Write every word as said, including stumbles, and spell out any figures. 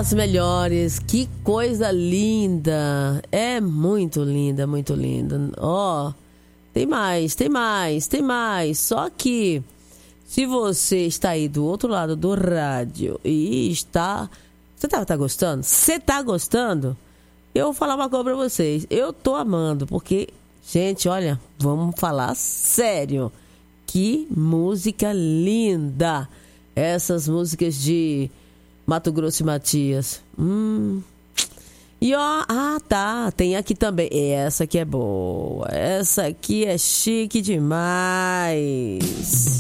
das melhores. Que coisa linda. É muito linda, muito linda. Ó, oh, tem mais, tem mais, tem mais. Só que se você está aí do outro lado do rádio e está... Você tá, tá gostando? Você tá gostando? Eu vou falar uma coisa pra vocês. Eu tô amando, porque... Gente, olha, vamos falar sério. Que música linda. Essas músicas de Mato Grosso e Matias. Hum. E ó, ah tá, tem aqui também. Essa aqui é boa. Essa aqui é chique demais.